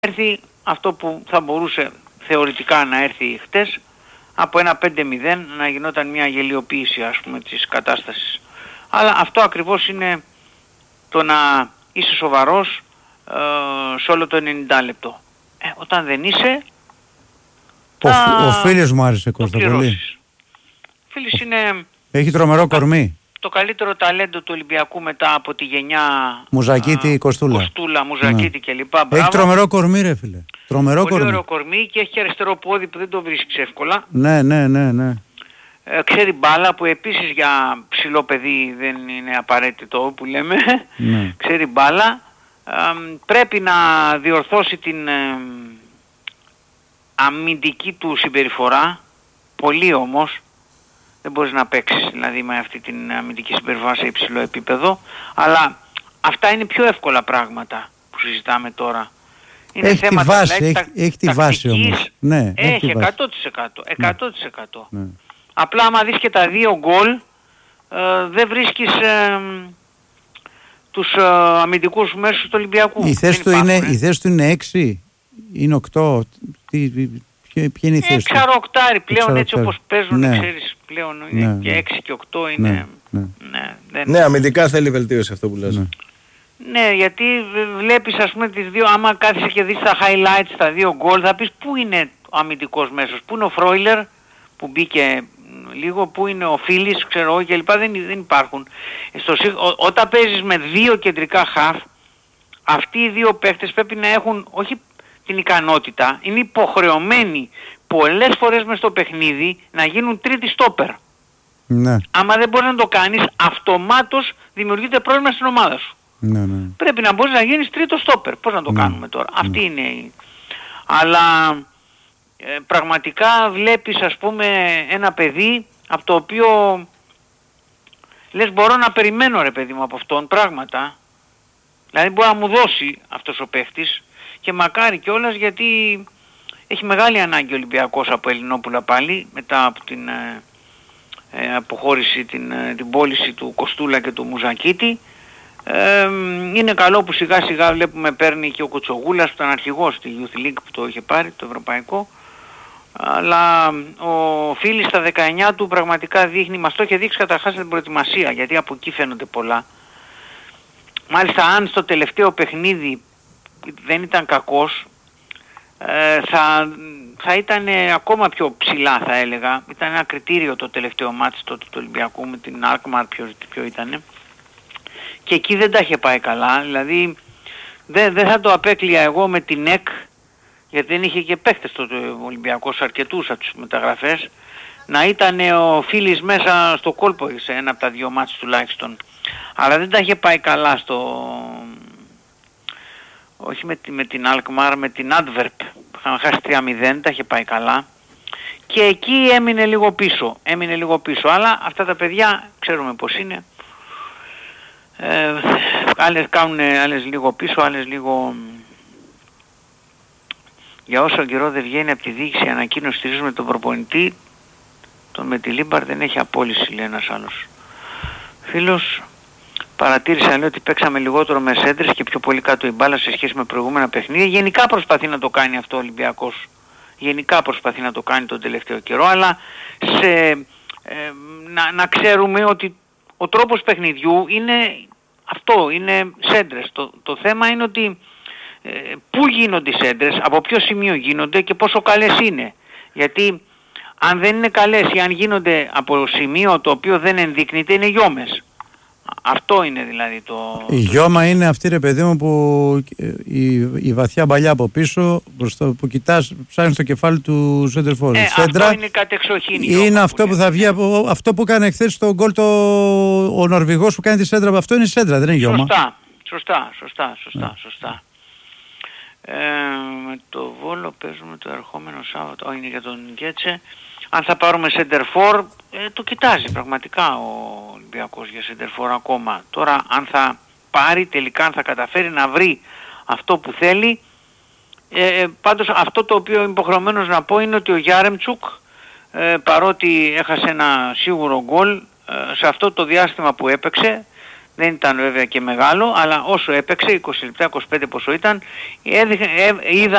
έρθει αυτό που θα μπορούσε θεωρητικά να έρθει χτες, από ένα 5-0 να γινόταν μια γελιοποίηση, ας πούμε, της κατάστασης. Αλλά αυτό ακριβώς είναι το να είσαι σοβαρός σε όλο το 90 λεπτό. Όταν δεν είσαι, ο Φίλης μου άρεσε, Κώστα, πολύ. Ο Φίλης είναι... Έχει τρομερό κορμί. Το καλύτερο ταλέντο του Ολυμπιακού μετά από τη γενιά Μουζακίτη, Κοστούλα, Μουζακίτη κλπ. Έχει τρομερό κορμί, ρε φίλε. Τρομερό πολύ κορμί. Ωραίο κορμί και έχει αριστερό πόδι που δεν το βρίσκεις εύκολα. Ναι. Ξέρει μπάλα, που επίσης για ψηλό παιδί δεν είναι απαραίτητο που λέμε. Ναι. Ξέρει μπάλα. Πρέπει να διορθώσει την αμυντική του συμπεριφορά. Πολύ όμως. Δεν μπορείς να παίξεις δηλαδή με αυτή την αμυντική συμπεριφορά σε υψηλό επίπεδο. Αλλά αυτά είναι πιο εύκολα πράγματα που συζητάμε τώρα. Είναι έχει θέματα, τη βάση, δηλαδή, έχει τη βάση όμως. Ναι, έχει 100%. Ναι. Απλά άμα δεις και τα δύο γκολ, δεν βρίσκεις τους αμυντικούς μέσους του Ολυμπιακού. Η θέση του είναι 6, είναι 8, ποια είναι η θέση του? Εξαροκτάρι πλέον, έτσι όπως παίζουν, ναι. Ξέρεις, πλέον είναι και 6 και 8 είναι... Ναι, αμυντικά θέλει βελτίωση αυτό που λες. Ναι, γιατί βλέπεις, ας πούμε, τις δύο, άμα κάθεσαι και δεις τα highlights, τα δύο γκολ, θα πεις πού είναι ο αμυντικός μέσος, πού είναι ο Φρόιλερ που μπήκε λίγο, πού είναι ο Φίλης, ξέρω εγώ κλπ. Δεν υπάρχουν. Όταν παίζεις με δύο κεντρικά χαφ, αυτοί οι δύο παίχτες πρέπει να έχουν όχι την ικανότητα, είναι υποχρεωμένοι πολλές φορές μες στο παιχνίδι να γίνουν τρίτη στόπερ. Ναι. Άμα δεν μπορείς να το κάνεις, αυτομάτως δημιουργείται πρόβλημα στην ομάδα σου. Ναι. Πρέπει να μπορείς να γίνεις τρίτο στόπερ. Πώς να το κάνουμε τώρα? Αυτή είναι η... Αλλά πραγματικά βλέπεις, ας πούμε, ένα παιδί από το οποίο λες μπορώ να περιμένω, ρε παιδί μου, από αυτόν πράγματα. Δηλαδή μπορεί να μου δώσει αυτός ο παίχτης και μακάρι κιόλας, γιατί έχει μεγάλη ανάγκη ο Ολυμπιακός από Ελληνόπουλα πάλι μετά από την αποχώρηση, την πώληση του Κοστούλα και του Μουζακίτη. Είναι καλό που σιγά σιγά βλέπουμε παίρνει και ο Κοτσογούλας που ήταν αρχηγός στη Youth League που το είχε πάρει, το ευρωπαϊκό. Αλλά ο Φίλης στα 19 του πραγματικά δείχνει, μας το είχε δείξει καταρχάς την προετοιμασία, γιατί από εκεί φαίνονται πολλά. Μάλιστα αν στο τελευταίο παιχνίδι δεν ήταν κακός, θα ήταν ακόμα πιο ψηλά, θα έλεγα. Ήταν ένα κριτήριο το τελευταίο μάτς του Ολυμπιακού με την Alkmaar, ποιο ήτανε. Και εκεί δεν τα είχε πάει καλά, δηλαδή δεν θα το απέκλεια εγώ με την ΕΚ, γιατί δεν είχε και παίχτες το Ολυμπιακός αρκετούς από τις μεταγραφές, να ήταν ο Φίλης μέσα στο κόλπο σε ένα από τα δύο μάτς τουλάχιστον. Αλλά δεν τα είχε πάει καλά όχι με την Alkmaar, με την Adverb. Είχαμε χάσει 3-0, τα είχε πάει καλά. Και εκεί έμεινε λίγο πίσω. Αλλά αυτά τα παιδιά ξέρουμε πως είναι. Άλλες κάνουν, άλλες λίγο πίσω, άλλες λίγο... Για όσο καιρό δεν βγαίνει από τη διοίκηση ανακοίνωση, στηρίζουμε τον προπονητή, τον Μετιλίμπαρ δεν έχει απόλυση, λέει ένας άλλος φίλος. Παρατήρησα, λέει, ότι παίξαμε λιγότερο με σέντρες και πιο πολύ κάτω η μπάλα σε σχέση με προηγούμενα παιχνίδια. Γενικά προσπαθεί να το κάνει αυτό ο Ολυμπιακός. Γενικά προσπαθεί να το κάνει τον τελευταίο καιρό, αλλά να ξέρουμε ότι ο τρόπος παιχνιδιού είναι αυτό, είναι σέντρες. Το θέμα είναι ότι πού γίνονται οι σέντρες, από ποιο σημείο γίνονται και πόσο καλές είναι. Γιατί αν δεν είναι καλές ή αν γίνονται από σημείο το οποίο δεν ενδείκνυται, είναι γιόμες. Αυτό είναι δηλαδή το... Η γιώμα είναι αυτή, ρε παιδί μου, που η βαθιά παλιά από πίσω, που κοιτάς, ψάχνεις το κεφάλι του σέντερφορ. Αυτό είναι κατεξοχήν γιώμα. Είναι αυτό που θα βγει από αυτό που έκανε χθες στο γκολ ο Νορβηγός που κάνει τη σέντρα. Αυτό είναι σέντρα, δεν είναι γιώμα. Σωστά. Με το Βόλο παίζουμε το ερχόμενο Σάββατο. Είναι για τον Γκέτσε. Αν θα πάρουμε center for, το κοιτάζει πραγματικά ο Ολυμπιακός για center for ακόμα. Τώρα αν θα πάρει τελικά, αν θα καταφέρει να βρει αυτό που θέλει, πάντως αυτό το οποίο είμαι υποχρεωμένος να πω είναι ότι ο Γιάρεμτσουκ, παρότι έχασε ένα σίγουρο γκολ, σε αυτό το διάστημα που έπαιξε, δεν ήταν βέβαια και μεγάλο, αλλά όσο έπαιξε, 20 λεπτά, 25 πόσο ήταν, είδα